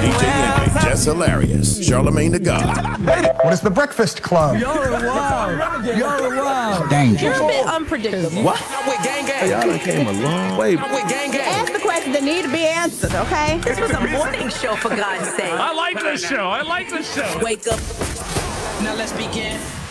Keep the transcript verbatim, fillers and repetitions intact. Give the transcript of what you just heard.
D J Envy, Jess Hilarious, Charlamagne the God. What is the Breakfast Club? Y'all are wild. Y'all are wild. Danger. You're a bit unpredictable. What? With gang gang. Hey, y'all done came a long way. With gang gang. Ask the questions that need to be answered, okay? This was a morning show, for God's sake. I like this show. I like this show. Wake up. Now let's begin.